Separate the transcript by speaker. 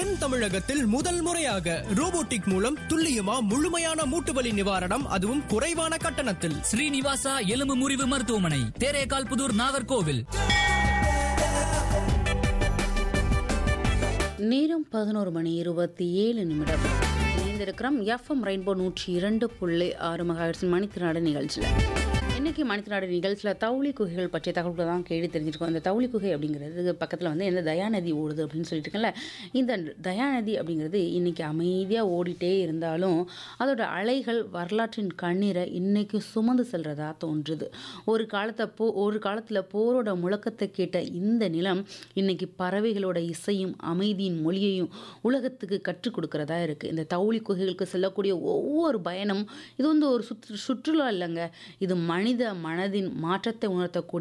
Speaker 1: தென் தமிழகத்தில் முதல் முறையாக ரோபோட்டிக் மூலம் துல்லியமா முழுமையான மூட்டுவலி நிவாரணம், அதுவும் குறைவான கட்டணத்தில்.
Speaker 2: ஸ்ரீனிவாசா எலும்பு முறிவு மருத்துவமனை, தேரேகால் புதூர், நாகர்கோவில்.
Speaker 3: நேரம் 11:27 இணைந்திருக்கிறோம் எஃப்எம் ரெயின்போ 102.6 மெகாஹெர்ட்ஸ் மணித்திராடு நிகழ்ச்சியில். இன்றைக்கி மணித்திராடு நிகழ்ச்சியில் தவுளி குகைகள் பற்றிய தகவல்களை தான் கேள்வி தெரிஞ்சிருக்கோம். இந்த தவுளி குகை அப்படிங்கிறது பக்கத்தில் வந்து எந்த தயாநதி ஓடுது அப்படின்னு சொல்லிட்டுருக்கல. இந்த தயாநதி அப்படிங்கிறது இன்றைக்கி அமைதியாக ஓடிட்டே இருந்தாலும் அதோட அலைகள் வரலாற்றின் கண்ணீரை இன்றைக்கும் சுமந்து செல்கிறதா தோன்றுது. ஒரு காலத்தில் போரோட முழக்கத்தை கேட்ட இந்த நிலம் இன்றைக்கி பறவைகளோட இசையும் அமைதியின் மொழியையும் உலகத்துக்கு கற்றுக் கொடுக்கறதா இருக்குது. இந்த தவுளி குகைகளுக்கு செல்லக்கூடிய ஒவ்வொரு பயணம் இது வந்து ஒரு சுற்றுலா இல்லைங்க, இது மனித மனதின் மாற்றத்தை உணர்த்தக்கூடிய